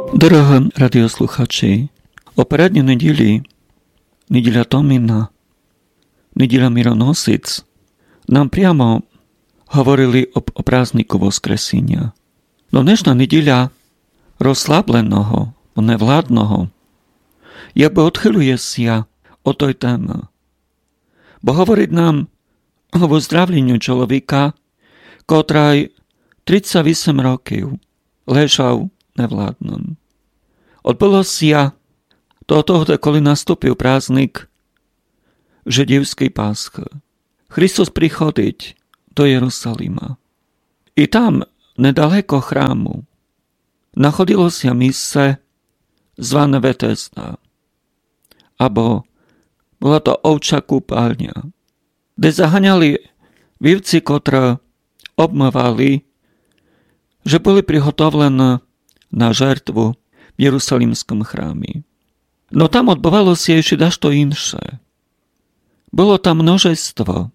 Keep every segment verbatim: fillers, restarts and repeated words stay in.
Дорогі радіослухачі, о передній неділі, неділя Томіна, неділя Мироносиць, нам прямо говорили об, о празднику Воскресіння. Но днешна неділя розслабленого, невладного, якби відхилюється от той теми. Бо говорить нам о виздравленню чоловіка, котрий тридцять вісім років лежав невладним. Odbyłoся to toho, коли наступив праздник жидівської Пасхи. Христос приходить до Єрусалима. І там, недалеко храму, знаходилося місце, зване Ветесда, або була то овча купальня, де заганяли вівці, котрі обмивали, що були приготовлені на жертву в Єрусалимському храмі. Но там відбувалося ще дещо інше. Було там множество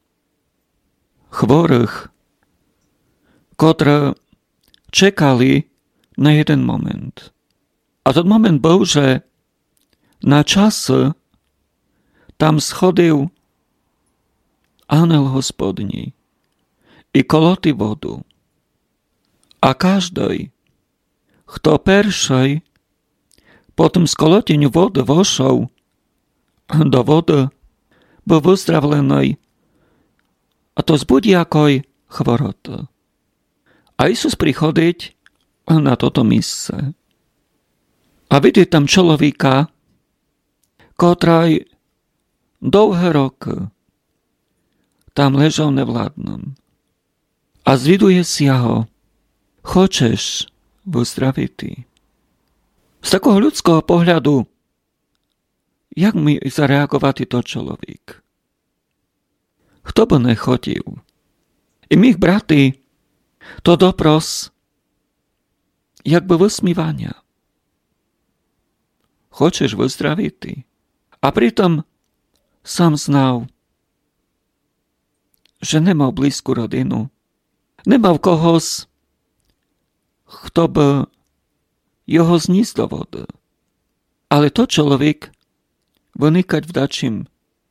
хворих, котрі чекали на jeden момент. А той момент був, що на часи там сходив ангел Господній і колоти воду. А кожний, хто перший po tym skolotieniu wody woszał do wody, był wyzdrawlony, a to z budjakiej chworoty. A Jezus przychodzi na to miejsce. A widzi tam człowieka, który długie roki tam leżał niewładnym. A zwiduje się go, chcesz wyzdrowić. Z такого людського погляду, як міг зареагувати той чоловік? Хто би не хотів? І міг брати то допрос, якби висмівання. Хочеш виздравити? А притом сам знав, що не мав близьку родину, не мав когось, хто би його зніс до води. Але то чоловік виникать вдачим,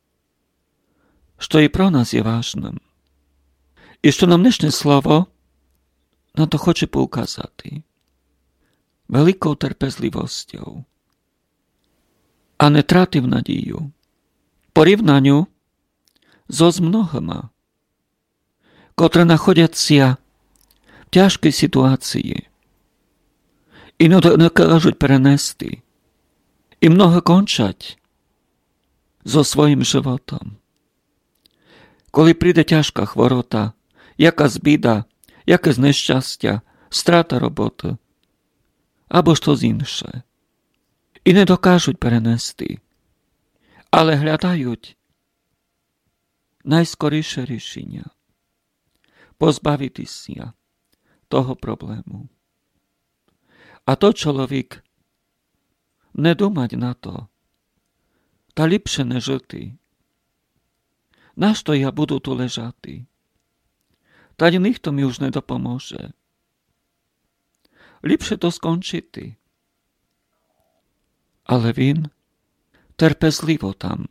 що і про нас є важним. І що нам днешнє слово на то хоче поуказати. Великою терпезливостю. А не тратив надію. Порівнянню зо з многима, котрі знаходяться в тяжкій ситуації, і не кажуть перенести, і много кончать зо своїм животом. Коли прийде тяжка хворота, якась біда, якесь нещастя, страта роботи, або щось інше, і не докажуть перенести, але глядають найскоріше рішення позбавитися того проблему. А то чоловік не думать на то, та ліпше не жити. Нащо я буду tu лежати? Та й ніхто мені вже не допоможе. Ліпше то скончити. Але він терпезливо там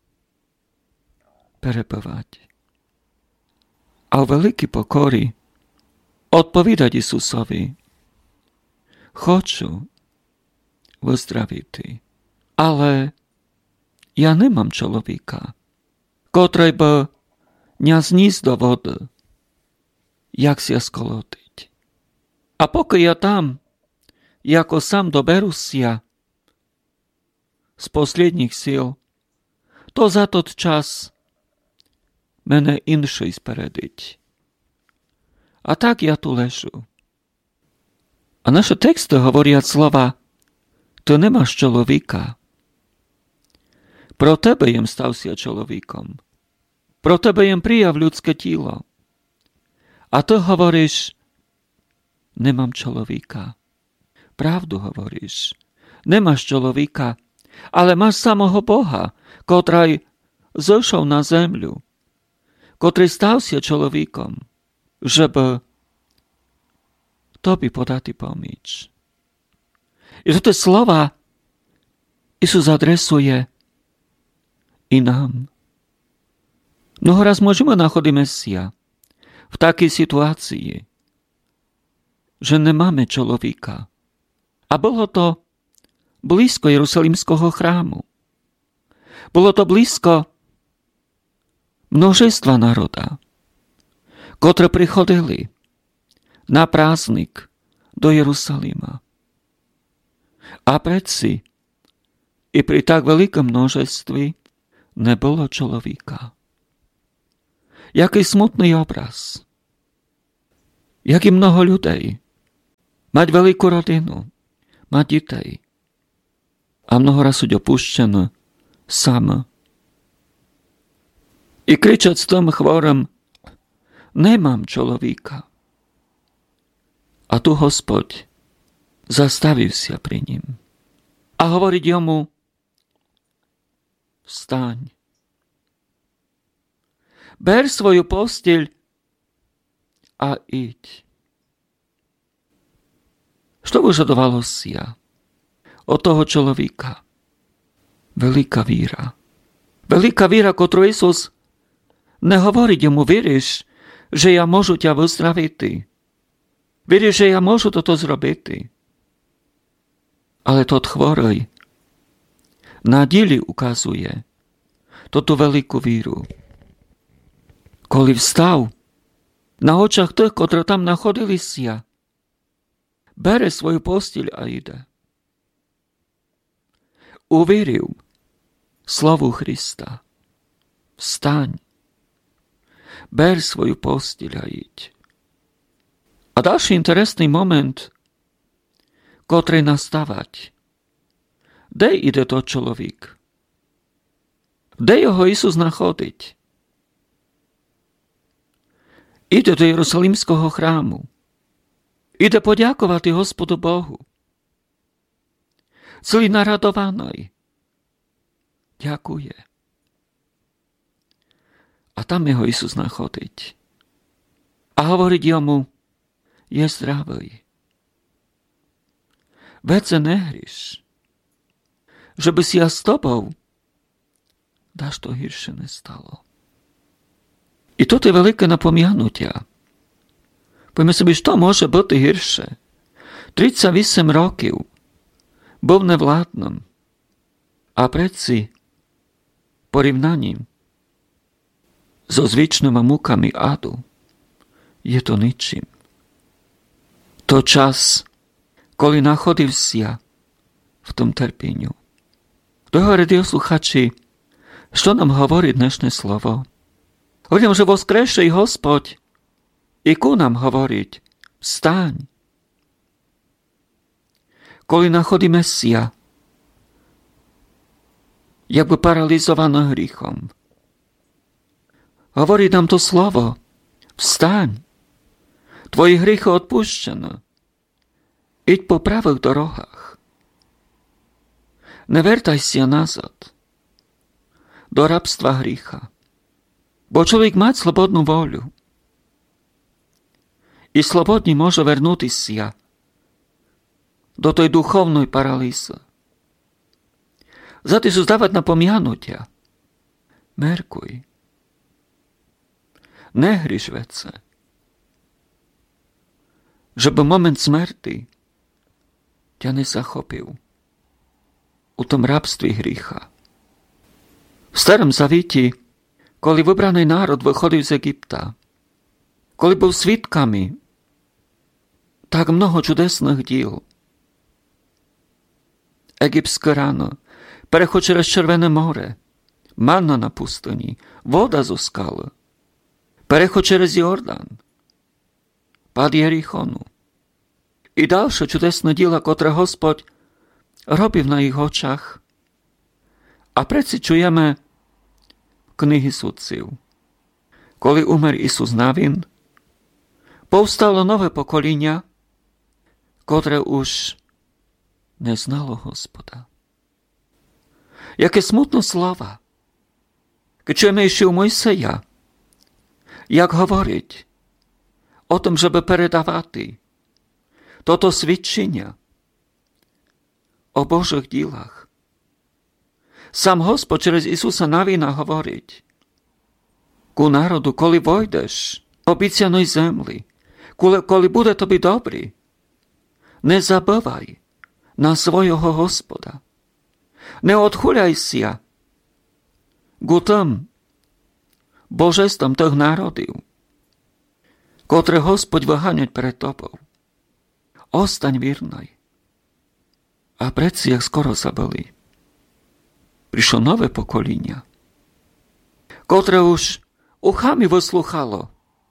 перебувать. А у великій покорі відповідать Ісусові: Хочу виздравити, але я не мам чоловіка, котрий би не зніс до води, як ся сколотить. А поки я там, яко сам доберуся з последніх сил, то за тот час мене інший спередить. А так я ту лежу. А наші тексти говорять слова: ти не маєш чоловіка. Про тебе їм стався чоловіком. Про тебе їм прияв людське тіло. А ти говориш: не мам чоловіка. Правду говориш. Не маєш чоловіка, але маєш самого Бога, котрий зійшов на землю, котрий стався чоловіком, щоб тобі подати поміч. I toto slova Isus adresuje i nám. Mnoho raz môžeme nachodiť Mesia v takej situácii, že nemáme človeka. A bolo to blízko Jerusalimského chrámu. Bolo to blízko množstva národa, ktoré prichodili na prázdnik do Jerusalima. A predsi i pri tak veľkom množstve nebolo človeka. Jaký smutný obraz. Jaký mnoho ľudí. Mať veľkú rodinu. Mať detей. A mnoho raz sú opuštěné sám. I kričať s tom chvorom, nemám človeka. A tu Hospod zastavil sa pri ním. A hovoriť jomu, vstaň. Ber svoju posteľ a iď. Što vyžadovalo sia od toho človeka? Veľká víra. Veľká víra, ktorú Isus nehovorí mu, veríš, že ja môžu ťa uzdraviť. Veríš, že ja môžu toto zrobiť. Ale to chvorej na dili ukazuje toto veľkú víru. Коли встав, на очах тих, котрі там знаходилися, бере свою постіль а йде. Увірив славу Христа. Встань, бер свою постіль а йдь. А далі інтересний момент, котрий наставать. Де йде той чоловік? Де його Ісус знаходить? Іде до Єрусалимського храму. Іде подякувати Господу Богу. Цілий нарадований. Дякує. А там його Ісус знаходить. А говорить йому, є здравий. Веце не гріш. Żeby si ja z tobou, dáš to hiršie nestalo. I toto je veľké napomianutia. Poďme si, što môže byť hiršie. tridsaťosem rokov bol nevládnom a predsi porівnaním so zvyčnými múkami adu je to ničím. To čas, koli nachodil sia v tom terpeniu. Doho radiosluchači, što nám hovorí dnešné slovo? Hovorím, že voskreše i Hospod i ku nám hovoriť, vstaň. Koli nachodí Mesia, jakby paralizovaný hriechom. Hovorí nám to slovo, vstaň, tvoji hriechy odpušťané, iď po pravých dorogách. Nevertaj sa nazad do rabstva hriecha, bo človek má slobodnú voľu i slobodne môže vernúť sa do tej duchovnej paralýzy. Za to sú zdávať napomianutia. Merkuj. Nehriš vece. Żeby moment smrti ťa nezachopil u tom rabství hriecha. V starom zavíti, koli vybraný národ vychodil z Egypta, koli bol svídkami tak mnoho čudesných díl. Egyptské ráno, prechod čez Červené more, manna na pustini, voda zo skal, prechod čez Jordán, pád Jerichonu i ďalšie čudesné díla, ktoré Hospod robí na ich očach. A predsi čujeme knihy sudcov. Koli umer Isus Navin, povstalo nové pokolenia, ktoré už neznalo Hospoda. Jaké smutné slova. Keď čujeme ešte u Mojseja, jak hovoriť o tom, żeby передавати toto свідчення o Božích dílach. Sám Hospod через Ісуса Навіна говорить: ку народу, коли войдеш обіцяної землі, коли, коли буде тобі добрі, не забувай на свого Господа. Не odchuľajся ku tým božestvom tých národov, ktoré Hospod vyháňať pred tobou. Ostaň vírnej. A predsi, jak skoro zabili, prišlo nové pokolenia, ktoré už uchami vysluchalo,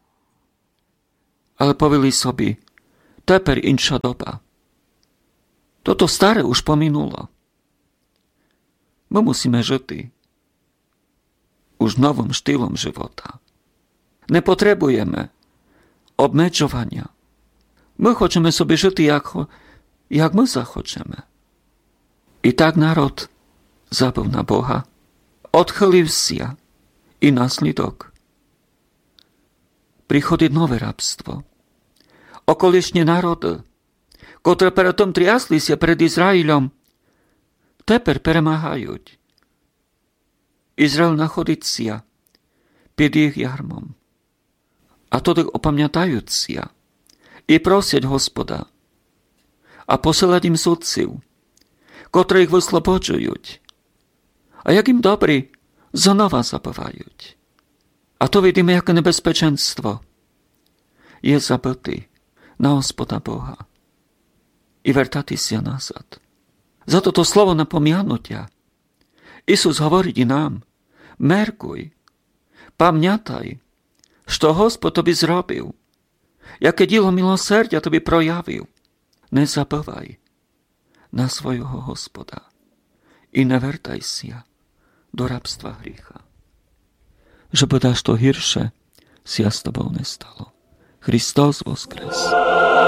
ale povili sobie, teper inša doba. Toto staré už pominulo. My musíme žiť už novým štýlom života. Nepotrebujeme obmedzovania. My chceme sobie žiť, jak, jak my zachočeme. I tak národ zabыл na Boha, odchylil sa i následok. Prichodí nové rabstvo. Okolišné národy, ktoré pretom triasli sa pred Izrailom, teper перемагаjú. Izrael находиться під їх ярмом. А тоді опам'ятаються і просять Господа, а посилать їм судців, котрі їх вислободжують, а як їм добрі, знова забивають. А то видимо, яке небезпеченство є забити на Господа Бога і вертатися назад. За toto slovo напом'януття Ісус говорить і нам: меркуй, пам'ятай, що Господь тобі зробив, яке діло милосердя тобі проявив. Не забувай на свого Господа і не вертайся до рабства гріха. Щоб та що гірше ся з тобою не стало. Христос воскрес!